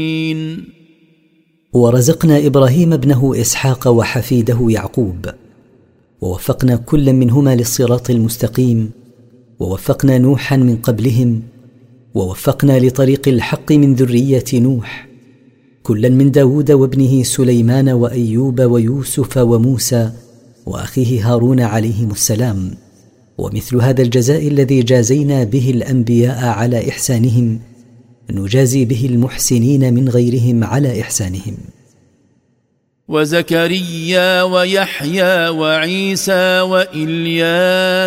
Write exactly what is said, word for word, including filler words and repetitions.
ورزقنا إبراهيم ابنه إسحاق وحفيده يعقوب، ووفقنا كل منهما للصراط المستقيم، ووفقنا نوحا من قبلهم، ووفقنا لطريق الحق من ذرية نوح، كلا من داود وابنه سليمان وأيوب ويوسف وموسى وأخيه هارون عليهم السلام. ومثل هذا الجزاء الذي جازينا به الأنبياء على إحسانهم نجازي به المحسنين من غيرهم على إحسانهم. وزكريا ويحيى وعيسى وإلياس